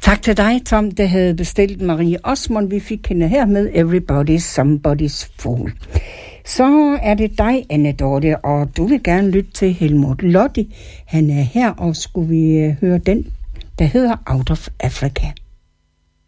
Tak til dig, Tom, der havde bestilt Marie Osmond. Vi fik hende her med Everybody's Somebody's Fool. Så er det dig, Anne Dorte, og du vil gerne lytte til Helmut Lotti. Han er her, og skulle vi høre den, der hedder Out of Africa.